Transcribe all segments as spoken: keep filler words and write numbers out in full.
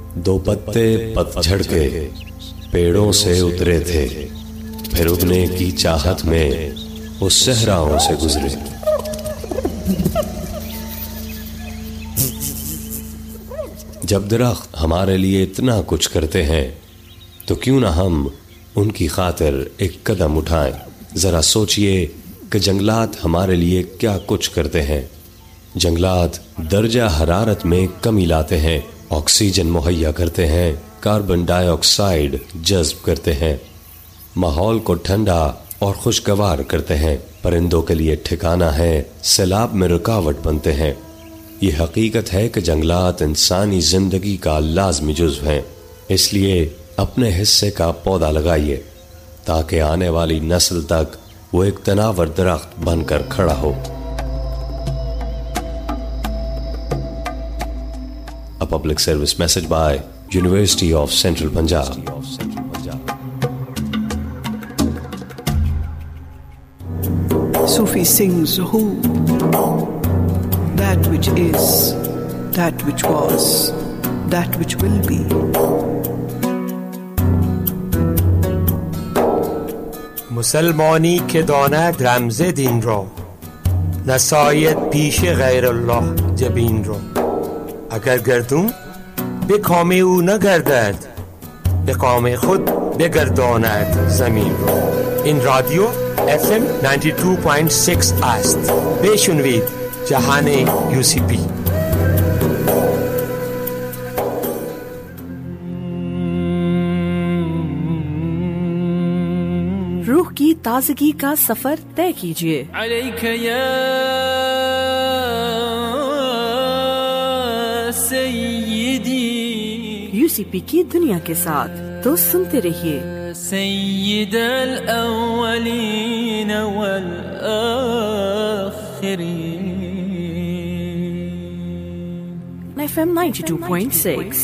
دو پتے پتجھڑ کے پیڑوں سے اترے تھے، پھر اگنے کی چاہت میں وہ صحراؤں سے گزرے۔ جب درخت ہمارے لیے اتنا کچھ کرتے ہیں تو کیوں نہ ہم ان کی خاطر ایک قدم اٹھائیں۔ ذرا سوچئے کہ جنگلات ہمارے لیے کیا کچھ کرتے ہیں۔ جنگلات درجہ حرارت میں کمی لاتے ہیں، آکسیجن مہیا کرتے ہیں، کاربن ڈائی آکسائیڈ جذب کرتے ہیں، ماحول کو ٹھنڈا اور خوشگوار کرتے ہیں، پرندوں کے لیے ٹھکانہ ہے، سیلاب میں رکاوٹ بنتے ہیں۔ یہ حقیقت ہے کہ جنگلات انسانی زندگی کا لازمی جزو ہیں، اس لیے اپنے حصے کا پودا لگائیے تاکہ آنے والی نسل تک وہ ایک تناور درخت بن کر کھڑا ہو۔ A public service message by University of Central Punjab. Sufi sings who, that which is, that which was, that which will be. مسلمانی که داند رمز دین را، نساید پیش غیر الله جبین را. اگر گردون به کام او نگردد، به کام خود بگرداند زمین را. این رادیو اف ام نود و دو ممیز شش است. بشنوید جهان یو سی پی. روح کی تازگی کا سفر طے کیجیے۔ علیک یا سیدی، یو سی پی کی دنیا کے ساتھ تو سنتے رہیے۔ سید الاولین والآخرین۔ F M ninety two point six.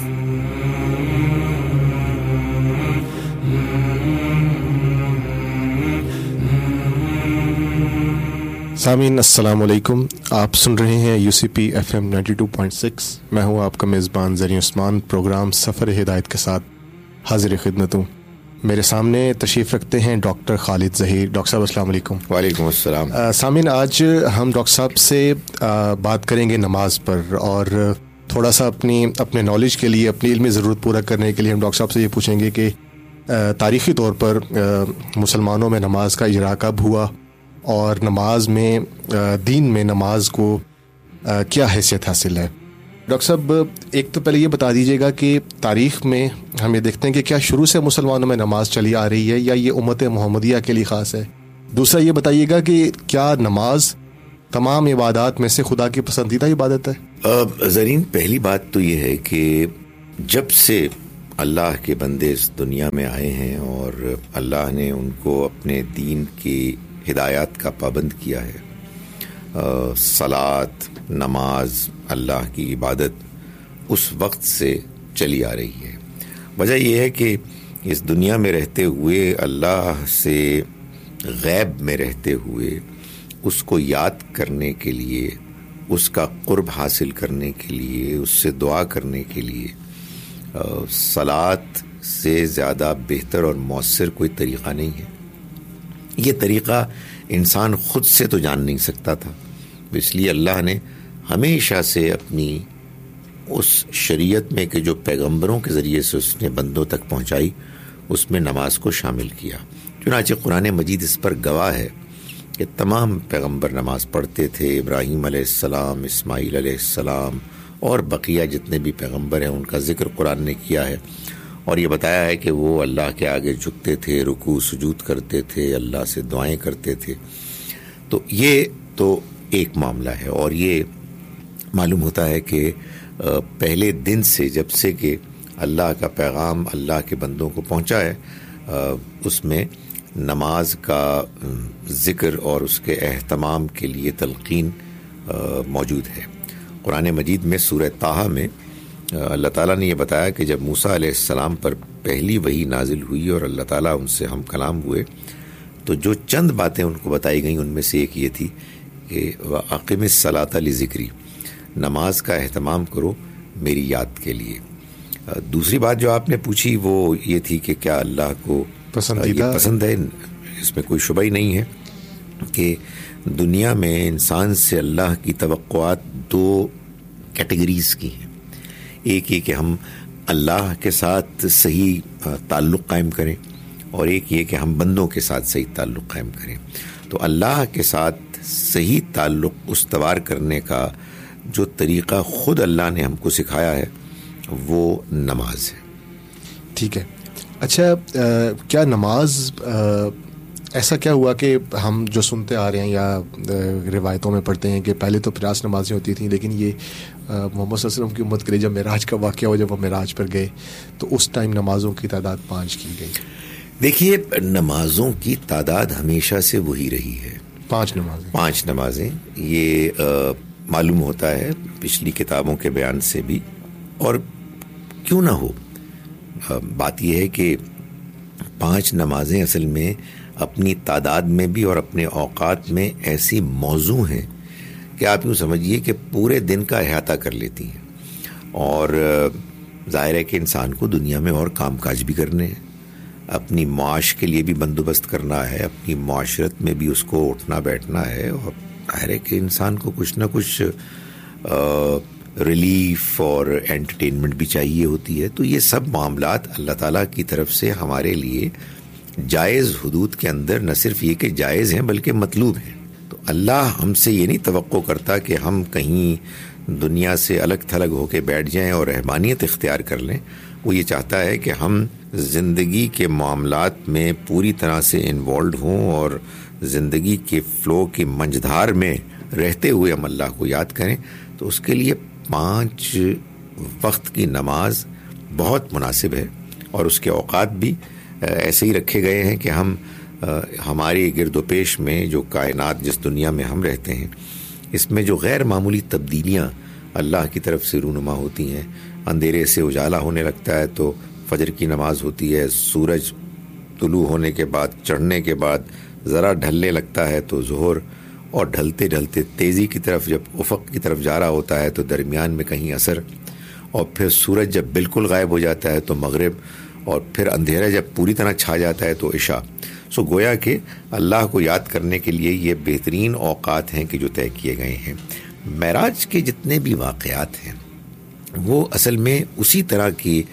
سامعین السلام علیکم، آپ سن رہے ہیں you C P F M ninety two point six. میں ہوں آپ کا میزبان زرین عثمان، پروگرام سفر ہدایت کے ساتھ حاضر خدمت ہوں۔ میرے سامنے تشریف رکھتے ہیں ڈاکٹر خالد ظہیر۔ ڈاکٹر صاحب السلام علیکم۔ وعلیکم السلام۔ سامعین، آج ہم ڈاکٹر صاحب سے بات کریں گے نماز پر، اور تھوڑا سا اپنی اپنے نالج کے لیے، اپنی علمی ضرورت پورا کرنے کے لیے ہم ڈاکٹر صاحب سے یہ پوچھیں گے کہ تاریخی طور پر مسلمانوں میں نماز کا اجراء کب ہوا، اور نماز میں دین میں نماز کو کیا حیثیت حاصل ہے۔ ڈاکٹر صاحب، ایک تو پہلے یہ بتا دیجیے گا کہ تاریخ میں ہم یہ دیکھتے ہیں کہ کیا شروع سے مسلمانوں میں نماز چلی آ رہی ہے یا یہ امت محمدیہ کے لیے خاص ہے؟ دوسرا یہ بتائیے گا کہ کیا نماز تمام عبادات میں سے خدا کی پسندیدہ عبادت ہے؟ زرین، پہلی بات تو یہ ہے کہ جب سے اللہ کے بندے اس دنیا میں آئے ہیں اور اللہ نے ان کو اپنے دین کی ہدایات کا پابند کیا ہے، صلاۃ، نماز، اللہ کی عبادت اس وقت سے چلی آ رہی ہے۔ وجہ یہ ہے کہ اس دنیا میں رہتے ہوئے، اللہ سے غیب میں رہتے ہوئے، اس کو یاد کرنے کے لیے، اس کا قرب حاصل کرنے کے لیے، اس سے دعا کرنے کے لیے صلاۃ سے زیادہ بہتر اور مؤثر کوئی طریقہ نہیں ہے۔ یہ طریقہ انسان خود سے تو جان نہیں سکتا تھا، اس لیے اللہ نے ہمیشہ سے اپنی اس شریعت میں کہ جو پیغمبروں کے ذریعے سے اس نے بندوں تک پہنچائی، اس میں نماز کو شامل کیا۔ چنانچہ قرآن مجید اس پر گواہ ہے کہ تمام پیغمبر نماز پڑھتے تھے۔ ابراہیم علیہ السلام، اسماعیل علیہ السلام اور بقیہ جتنے بھی پیغمبر ہیں ان کا ذکر قرآن نے کیا ہے، اور یہ بتایا ہے کہ وہ اللہ کے آگے جھکتے تھے، رکوع سجود کرتے تھے، اللہ سے دعائیں کرتے تھے۔ تو یہ تو ایک معاملہ ہے، اور یہ معلوم ہوتا ہے کہ پہلے دن سے جب سے کہ اللہ کا پیغام اللہ کے بندوں کو پہنچا ہے، اس میں نماز کا ذکر اور اس کے اہتمام کے لیے تلقین موجود ہے۔ قرآن مجید میں سورہ طٰہٰ میں اللہ تعالیٰ نے یہ بتایا کہ جب موسیٰ علیہ السلام پر پہلی وحی نازل ہوئی اور اللہ تعالیٰ ان سے ہم کلام ہوئے، تو جو چند باتیں ان کو بتائی گئیں ان میں سے ایک یہ تھی کہ وَأَقِمِ الصَّلَاةَ لِذِكْرِی، نماز کا اہتمام کرو میری یاد کے لیے۔ دوسری بات جو آپ نے پوچھی وہ یہ تھی کہ کیا اللہ کو پسندیدہ پسند ہے. اس میں کوئی شبہ ہی نہیں ہے کہ دنیا میں انسان سے اللہ کی توقعات دو کیٹیگریز کی ہیں. ایک یہ کہ ہم اللہ کے ساتھ صحیح تعلق قائم کریں, اور ایک یہ کہ ہم بندوں کے ساتھ صحیح تعلق قائم کریں. تو اللہ کے ساتھ صحیح تعلق استوار کرنے کا جو طریقہ خود اللہ نے ہم کو سکھایا ہے وہ نماز ہے. ٹھیک ہے. اچھا, کیا نماز ایسا کیا ہوا کہ ہم جو سنتے آ رہے ہیں یا روایتوں میں پڑھتے ہیں کہ پہلے تو پچاس نمازیں ہوتی تھیں, لیکن یہ محمد صلی اللہ علیہ وسلم کی امت کے لیے جب معراج کا واقعہ ہوا, جب وہ معراج پر گئے تو اس ٹائم نمازوں کی تعداد پانچ کی گئی. دیکھیے, نمازوں کی تعداد ہمیشہ سے وہی رہی ہے, پانچ نمازیں پانچ نمازیں یہ آ, معلوم ہوتا ہے پچھلی کتابوں کے بیان سے بھی. اور کیوں نہ ہو, آ, بات یہ ہے کہ پانچ نمازیں اصل میں اپنی تعداد میں بھی اور اپنے اوقات میں ایسی موضوع ہیں کہ آپ یوں سمجھیے کہ پورے دن کا احاطہ کر لیتی ہیں. اور ظاہر ہے کہ انسان کو دنیا میں اور کام کاج بھی کرنے ہیں, اپنی معاش کے لیے بھی بندوبست کرنا ہے, اپنی معاشرت میں بھی اس کو اٹھنا بیٹھنا ہے, اور ظاہر ہے کہ انسان کو کچھ نہ کچھ ریلیف اور انٹرٹینمنٹ بھی چاہیے ہوتی ہے. تو یہ سب معاملات اللہ تعالیٰ کی طرف سے ہمارے لیے جائز حدود کے اندر نہ صرف یہ کہ جائز ہیں بلکہ مطلوب ہیں. تو اللہ ہم سے یہ نہیں توقع کرتا کہ ہم کہیں دنیا سے الگ تھلگ ہو کے بیٹھ جائیں اور رحمانیت اختیار کر لیں. وہ یہ چاہتا ہے کہ ہم زندگی کے معاملات میں پوری طرح سے انوالوڈ ہوں اور زندگی کے فلو کی منجدھار میں رہتے ہوئے ہم اللہ کو یاد کریں. تو اس کے لیے پانچ وقت کی نماز بہت مناسب ہے, اور اس کے اوقات بھی ایسے ہی رکھے گئے ہیں کہ ہم ہماری گرد و پیش میں جو کائنات جس دنیا میں ہم رہتے ہیں اس میں جو غیر معمولی تبدیلیاں اللہ کی طرف سے رونما ہوتی ہیں. اندھیرے سے اجالا ہونے لگتا ہے تو فجر کی نماز ہوتی ہے, سورج طلوع ہونے کے بعد چڑھنے کے بعد ذرا ڈھلنے لگتا ہے تو ظہر, اور ڈھلتے ڈھلتے تیزی کی طرف جب افق کی طرف جا رہا ہوتا ہے تو درمیان میں کہیں عصر, اور پھر سورج جب بالکل غائب ہو جاتا ہے تو مغرب, اور پھر اندھیرا جب پوری طرح چھا جاتا ہے تو عشاء. سو گویا کہ اللہ کو یاد کرنے کے لیے یہ بہترین اوقات ہیں کہ جو طے کیے گئے ہیں. معراج کے جتنے بھی واقعات ہیں وہ اصل میں اسی طرح کی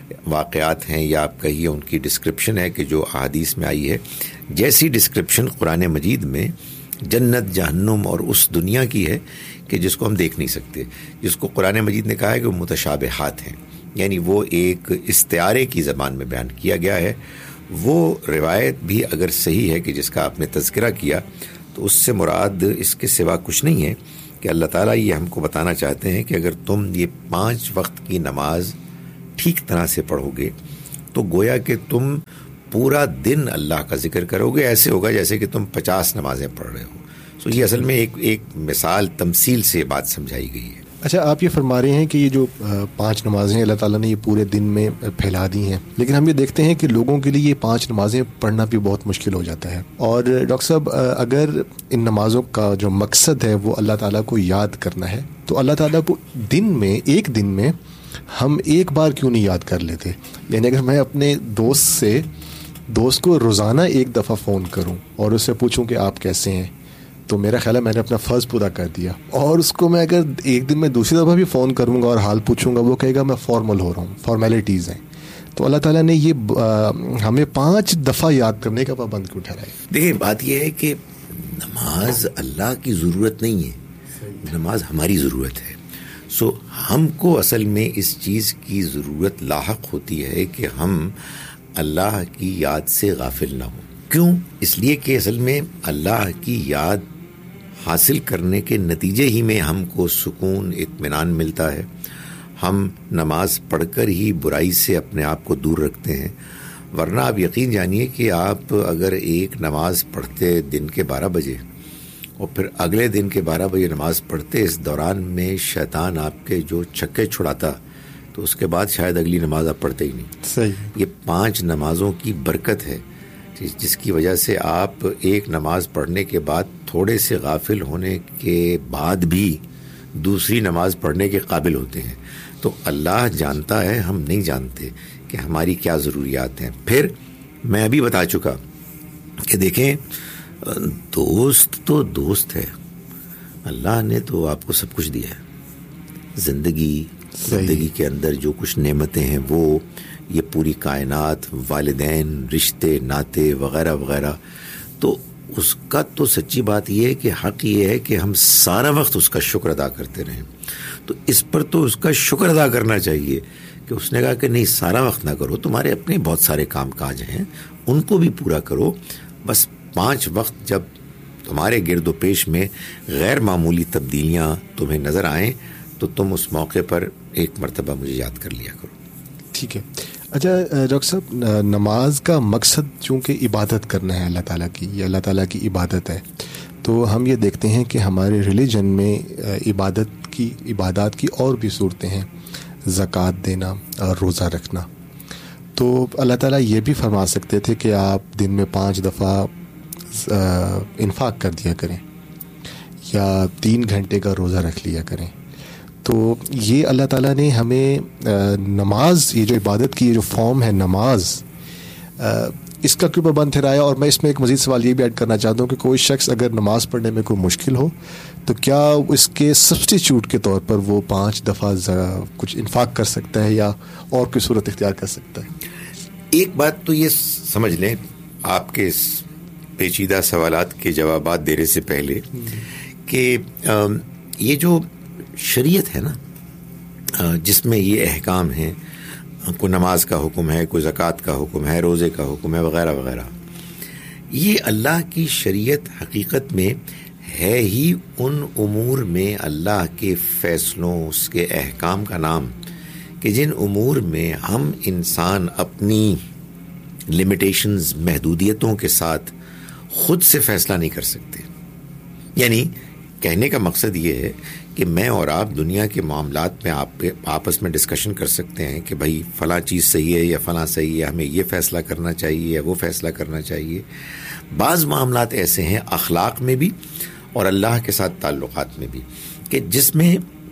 واقعات ہیں, یا آپ کہیے ان کی ڈسکرپشن ہے کہ جو احادیث میں آئی ہے. جیسی ڈسکرپشن قرآن مجید میں جنت جہنم اور اس دنیا کی ہے کہ جس کو ہم دیکھ نہیں سکتے, جس کو قرآن مجید نے کہا ہے کہ وہ متشابہات ہیں, یعنی وہ ایک استعارے کی زبان میں بیان کیا گیا ہے. وہ روایت بھی اگر صحیح ہے کہ جس کا آپ نے تذکرہ کیا, تو اس سے مراد اس کے سوا کچھ نہیں ہے کہ اللہ تعالیٰ یہ ہم کو بتانا چاہتے ہیں کہ اگر تم یہ پانچ وقت کی نماز ٹھیک طرح سے پڑھو گے تو گویا کہ تم پورا دن اللہ کا ذکر کرو گے, ایسے ہوگا جیسے کہ تم پچاس نمازیں پڑھ رہے ہو. سو یہ اصل میں ایک ایک مثال تمثیل سے بات سمجھائی گئی ہے. اچھا, آپ یہ فرما رہے ہیں کہ یہ جو پانچ نمازیں اللہ تعالیٰ نے یہ پورے دن میں پھیلا دی ہیں, لیکن ہم یہ دیکھتے ہیں کہ لوگوں کے لیے یہ پانچ نمازیں پڑھنا بھی بہت مشکل ہو جاتا ہے. اور ڈاکٹر صاحب, اگر ان نمازوں کا جو مقصد ہے وہ اللہ تعالیٰ کو یاد کرنا ہے, تو اللہ تعالیٰ کو دن میں ایک دن میں ہم ایک بار کیوں نہیں یاد کر لیتے؟ یعنی اگر میں اپنے دوست سے دوست کو روزانہ ایک دفعہ فون کروں اور اس سے پوچھوں کہ آپ کیسے ہیں, تو میرا خیال ہے میں نے اپنا فرض پورا کر دیا. اور اس کو میں اگر ایک دن میں دوسری دفعہ بھی فون کروں گا اور حال پوچھوں گا, وہ کہے گا میں فارمل ہو رہا ہوں, فارمیلٹیز ہیں. تو اللہ تعالیٰ نے یہ ہمیں پانچ دفعہ یاد کرنے کا پابند کیوں ٹھہرایا؟ دیکھیں, بات یہ ہے کہ نماز اللہ کی ضرورت نہیں ہے, نماز ہماری ضرورت ہے. سو ہم کو اصل میں اس چیز کی ضرورت لاحق ہوتی ہے کہ ہم اللہ کی یاد سے غافل نہ ہوں. کیوں؟ اس لیے کہ اصل میں اللہ کی یاد حاصل کرنے کے نتیجے ہی میں ہم کو سکون, اطمینان ملتا ہے. ہم نماز پڑھ کر ہی برائی سے اپنے آپ کو دور رکھتے ہیں. ورنہ آپ یقین جانیے کہ آپ اگر ایک نماز پڑھتے دن کے بارہ بجے اور پھر اگلے دن کے بارہ بجے نماز پڑھتے, اس دوران میں شیطان آپ کے جو چھکے چھڑاتا, تو اس کے بعد شاید اگلی نماز آپ پڑھتے ہی نہیں. صحیح. یہ پانچ نمازوں کی برکت ہے جس کی وجہ سے آپ ایک نماز پڑھنے کے بعد تھوڑے سے غافل ہونے کے بعد بھی دوسری نماز پڑھنے کے قابل ہوتے ہیں. تو اللہ جانتا ہے, ہم نہیں جانتے کہ ہماری کیا ضروریات ہیں. پھر میں ابھی بتا چکا کہ دیکھیں دوست تو دوست ہے, اللہ نے تو آپ کو سب کچھ دیا ہے. زندگی زندگی کے اندر جو کچھ نعمتیں ہیں وہ, یہ پوری کائنات, والدین, رشتے ناتے وغیرہ وغیرہ, تو اس کا تو سچی بات یہ ہے کہ حق یہ ہے کہ ہم سارا وقت اس کا شکر ادا کرتے رہیں. تو اس پر تو اس کا شکر ادا کرنا چاہیے کہ اس نے کہا کہ نہیں سارا وقت نہ کرو, تمہارے اپنے بہت سارے کام کاج ہیں ان کو بھی پورا کرو. بس پانچ وقت جب تمہارے گرد و پیش میں غیر معمولی تبدیلیاں تمہیں نظر آئیں تو تم اس موقع پر ایک مرتبہ مجھے یاد کر لیا کرو. ٹھیک ہے. اچھا ڈاکٹر صاحب, نماز کا مقصد چونکہ عبادت کرنا ہے اللہ تعالیٰ کی, یہ اللہ تعالیٰ کی عبادت ہے, تو ہم یہ دیکھتے ہیں کہ ہمارے ریلیجن میں عبادت کی عبادات کی اور بھی صورتیں ہیں, زکوٰۃ دینا اور روزہ رکھنا. تو اللہ تعالیٰ یہ بھی فرما سکتے تھے کہ آپ دن میں پانچ دفعہ انفاق کر دیا کریں یا تین گھنٹے کا روزہ رکھ لیا کریں. تو یہ اللہ تعالیٰ نے ہمیں نماز, یہ جو عبادت کی یہ جو فارم ہے نماز, اس کا کیوں پابند ٹھہرایا. اور میں اس میں ایک مزید سوال یہ بھی ایڈ کرنا چاہتا ہوں کہ کوئی شخص اگر نماز پڑھنے میں کوئی مشکل ہو تو کیا اس کے سبسٹیچیوٹ کے طور پر وہ پانچ دفعہ کچھ انفاق کر سکتا ہے یا اور کوئی صورت اختیار کر سکتا ہے؟ ایک بات تو یہ سمجھ لیں آپ کے اس پیچیدہ سوالات کے جوابات دینے سے پہلے کہ یہ جو شریعت ہے نا جس میں یہ احکام ہیں, کوئی نماز کا حکم ہے, کوئی زکوٰۃ کا حکم ہے, روزے کا حکم ہے وغیرہ وغیرہ, یہ اللہ کی شریعت حقیقت میں ہے ہی ان امور میں اللہ کے فیصلوں, اس کے احکام کا نام کہ جن امور میں ہم انسان اپنی لمیٹیشنز, محدودیتوں کے ساتھ خود سے فیصلہ نہیں کر سکتے. یعنی کہنے کا مقصد یہ ہے کہ میں اور آپ دنیا کے معاملات میں آپ آپس میں ڈسکشن کر سکتے ہیں کہ بھائی فلاں چیز صحیح ہے یا فلاں صحیح ہے, ہمیں یہ فیصلہ کرنا چاہیے یا وہ فیصلہ کرنا چاہیے. بعض معاملات ایسے ہیں اخلاق میں بھی اور اللہ کے ساتھ تعلقات میں بھی کہ جس میں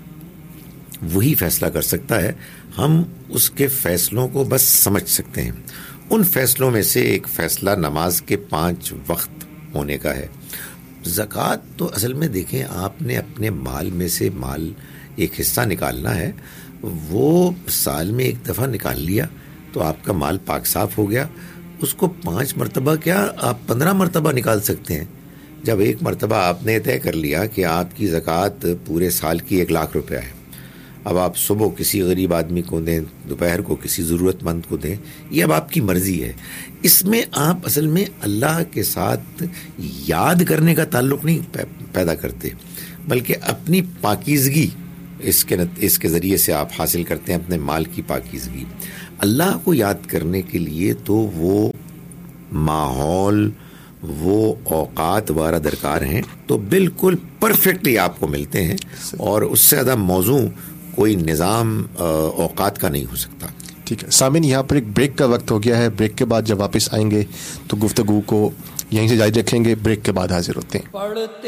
وہی فیصلہ کر سکتا ہے, ہم اس کے فیصلوں کو بس سمجھ سکتے ہیں. ان فیصلوں میں سے ایک فیصلہ نماز کے پانچ وقت ہونے کا ہے. زکوٰۃ تو اصل میں دیکھیں آپ نے اپنے مال میں سے مال ایک حصہ نکالنا ہے, وہ سال میں ایک دفعہ نکال لیا تو آپ کا مال پاک صاف ہو گیا. اس کو پانچ مرتبہ کیا آپ پندرہ مرتبہ نکال سکتے ہیں. جب ایک مرتبہ آپ نے طے کر لیا کہ آپ کی زکوٰۃ پورے سال کی ایک لاکھ روپیہ ہے, اب آپ صبح کسی غریب آدمی کو دیں, دوپہر کو کسی ضرورت مند کو دیں, یہ اب آپ کی مرضی ہے. اس میں آپ اصل میں اللہ کے ساتھ یاد کرنے کا تعلق نہیں پیدا کرتے بلکہ اپنی پاکیزگی اس کے اس کے ذریعے سے آپ حاصل کرتے ہیں, اپنے مال کی پاکیزگی. اللہ کو یاد کرنے کے لیے تو وہ ماحول, وہ اوقات وغیرہ درکار ہیں, تو بالکل پرفیکٹلی آپ کو ملتے ہیں اور اس سے زیادہ موضوع کوئی نظام اوقات کا نہیں ہو سکتا. ٹھیک ہے سامعین, یہاں پر ایک بریک کا وقت ہو گیا ہے. بریک کے بعد جب واپس آئیں گے تو گفتگو کو یہیں سے جاری رکھیں گے. بریک کے بعد حاضر ہوتے ہیں.